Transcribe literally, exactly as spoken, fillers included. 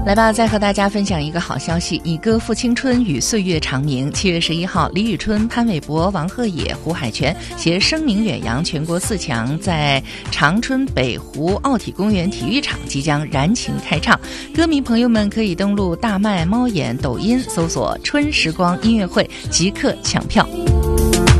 来吧，再和大家分享一个好消息，以歌赴青春，与岁月长鸣。七月十一号，李宇春、潘玮柏、王鹤野、胡海泉携声名远扬全国四强，在长春北湖奥体公园体育场即将燃情开唱。歌迷朋友们可以登录大麦、猫眼、抖音，搜索“春时光音乐会”即刻抢票。